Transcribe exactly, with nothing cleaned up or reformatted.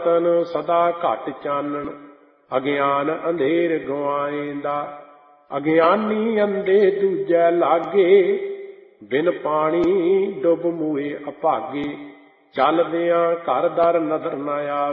ਸਨਾਤਨ ਸਦਾ ਘਟ ਚਾਨਣ, ਅਗਿਆਨ ਅੰਧੇਰ ਗਵਾਏਂਦਾ। ਅਗਿਆਨੀ ਅੰਧੇ ਦੂਜੈ ਲਾਗੇ, ਬਿਨ ਪਾਣੀ ਡੁੱਬ ਮੂਏ ਅਭਾਗੇ। ਚੱਲਦਿਆਂ ਘਰ ਦਰ ਨਦਰ ਨ ਆਵੇ,